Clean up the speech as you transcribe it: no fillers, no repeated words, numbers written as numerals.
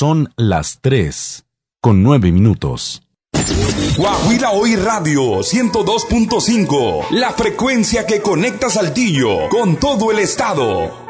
Son las 3:09. Guajira Hoy Radio 102.5, la frecuencia que conecta Saltillo con todo el estado.